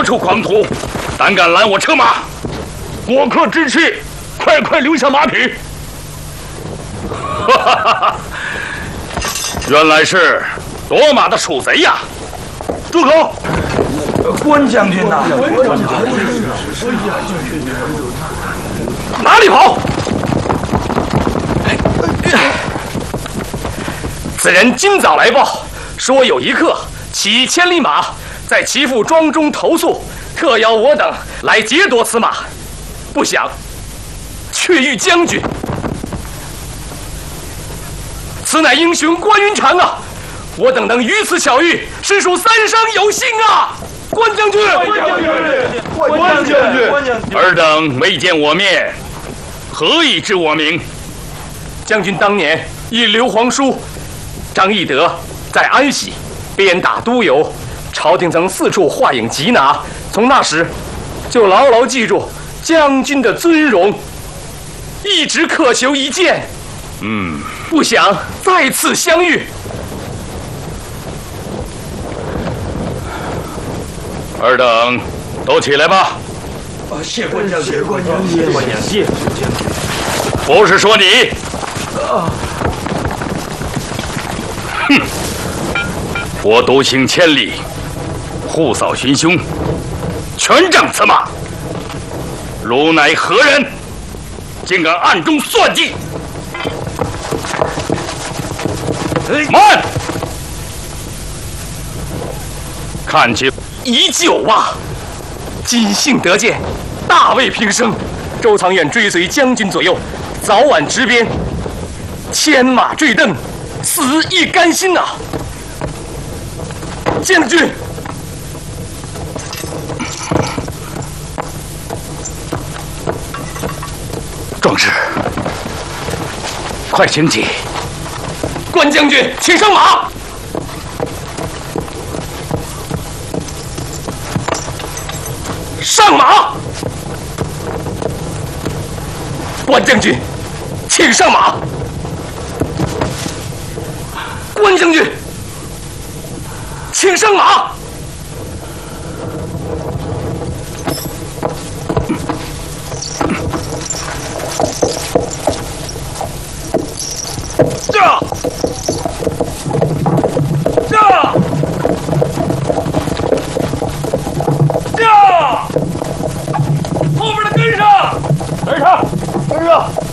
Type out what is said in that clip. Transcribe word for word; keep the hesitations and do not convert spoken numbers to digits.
处狂徒，胆敢拦我车马？过客之气，快快留下马匹！哈哈哈哈！原来是夺马的鼠贼呀！住口！ 关将军呐！ 哪里跑？此人今早来报，说有一客骑千里马，在其父庄中投宿，特邀我等来劫夺此马。不想，却遇将军。此乃英雄关云长啊！我等能与此巧遇，实属三生有幸啊！关将军， 关将军，关将军， 尔等未见我面，何以知我名？将军当年以刘皇叔、张翼德在安喜鞭打都邮，朝廷曾四处画影缉拿，从那时就牢牢记住将军的尊荣，一直渴求一见。嗯，不想再次相遇。尔等都起来吧。 啊，谢关将军，谢关将军，关将军， 不是说你。 啊！ 哼！我独行千里，护扫寻凶，全仗此马。汝乃何人？竟敢暗中算计！慢！看起已久啊！今幸得见，大为平生。周藏愿追随将军左右，早晚执鞭，牵马坠镫，死亦甘心呐、啊！将军，壮士，快请起！关将军，请上马！上马！关将军，请上马！关将军，请上马！驾！驾！驾！后边的跟上，跟上，跟上！